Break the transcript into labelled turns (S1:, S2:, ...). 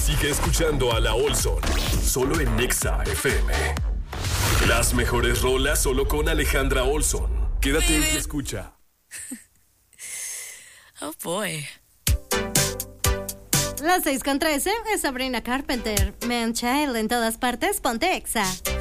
S1: Sigue escuchando a La Olson, solo en Nexa FM. Las mejores rolas solo con Alejandra Olson. Quédate y escucha.
S2: Oh boy.
S3: Las 6:13 es Sabrina Carpenter. Man Child en todas partes, ponte Exa.